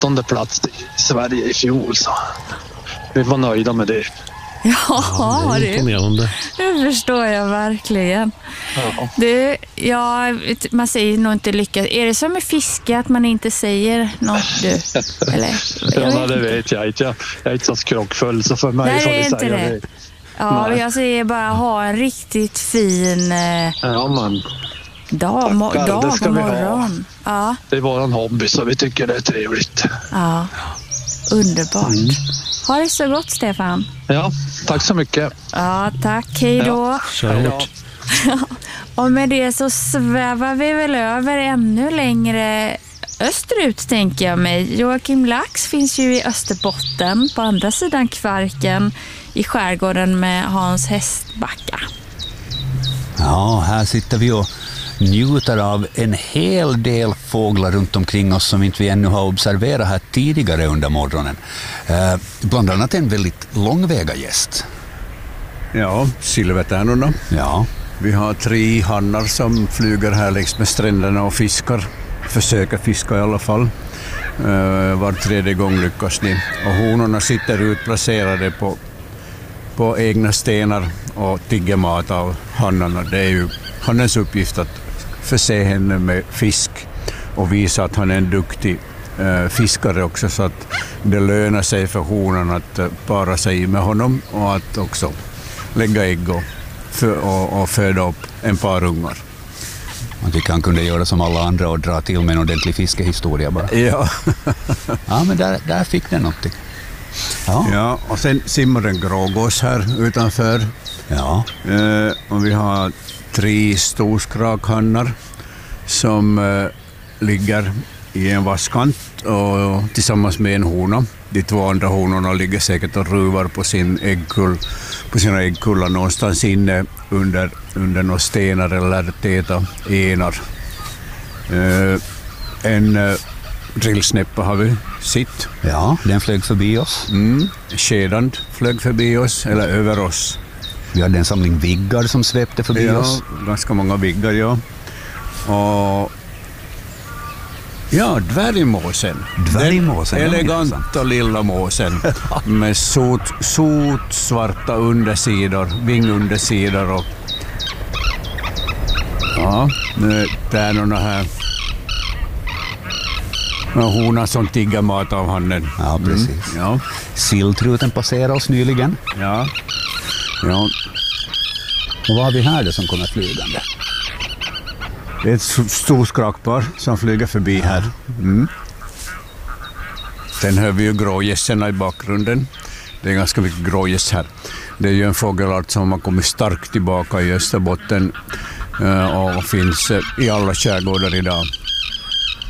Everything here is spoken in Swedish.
8:e plats i Sverige i fjol, så vi var nöjda med det. Ja, det förstår jag verkligen. Ja. Man säger nog inte lyckas. Är det som med fiske att man inte säger något, du? Eller? Det vet jag inte. Jag är inte så skrockfull, så för mig Nej, får det är vi inte säga det. det. Ja, Nej. jag säger bara ha en riktigt fin dag och morgon. Ja. Det är våran hobby, så vi tycker det är trevligt. Ja, underbart. Ha det så gott, Stefan. Ja, tack så mycket. Ja, tack. Hej då. Ja. Och med det så svävar vi väl över ännu längre österut, tänker jag mig. Joakim Lax finns ju i Österbotten, på andra sidan Kvarken, i skärgården med Hans Hästbacka. Ja, här sitter vi och njuter av en hel del fåglar runt omkring oss som inte vi ännu har observerat här tidigare under morgonen. Bland annat en väldigt långväga gäst. Ja, silvertärnorna. Ja. Vi har 3 hannar som flyger här längs med stränderna och fiskar. Försöker fiska i alla fall. Var 3:e gång lyckas ni. Och honorna sitter utplacerade på egna stenar och tigger mat av hannarna. Det är ju hannens uppgift att förse henne med fisk och visa att han är en duktig fiskare också, så att det lönar sig för honan att para sig med honom och att också lägga ägg och föda upp en par ungar. Man tycker han kunde göra som alla andra och dra till med en ordentlig fiskehistoria bara. Ja. Ja, men där fick den någonting. Ja, och sen simmar en grågås här utanför. Ja. Och vi har 3 storskrakhannar som ligger i en vasskant och tillsammans med en hona. De 2 andra honorna ligger säkert och ruvar på sina äggkullar någonstans inne under några stenar eller täta enar. En drillsnäppa har vi sett. Ja, den flög förbi oss. Skedand flög förbi oss, eller över oss. Vi hade en samling viggar som svepte förbi oss. Ganska många viggar, ja. Och ja, dvärgmåsen. Dvärgmåsen. Den eleganta lilla måsen med sotsvarta undersidor, vingundersidor och ja, tärnorna här. Och honan som tigger mat av hannen. Ja, precis. Ja. Silltruten passerar oss nyligen. Ja. Och vad har vi här då som kommer flygande? Det är ett stort skrakpar som flyger förbi här. Sen hör vi ju grågässerna i bakgrunden. Det är ganska mycket grågäss här. Det är ju en fågelart som har kommit starkt tillbaka i Österbotten och finns i alla skärgårdar idag.